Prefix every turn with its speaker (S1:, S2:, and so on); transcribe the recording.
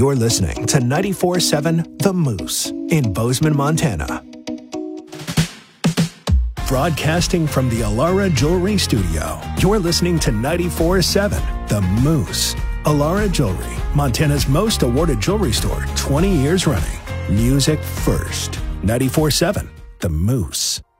S1: You're listening to 94.7 The Moose in Bozeman, Montana. Broadcasting from the Alara Jewelry Studio, you're listening to 94.7 The Moose. Alara Jewelry, Montana's most awarded jewelry store, 20 years running. Music first. 94.7 The Moose.